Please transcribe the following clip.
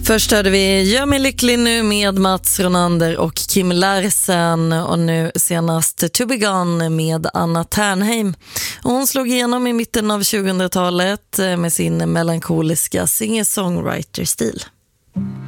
Först hörde vi Gör mig lycklig nu med Mats Ronander och Kim Larsen, och nu senast To Be Gone med Anna Ternheim. Och hon slog igenom i mitten av 2000-talet med sin melankoliska singer-songwriter-stil.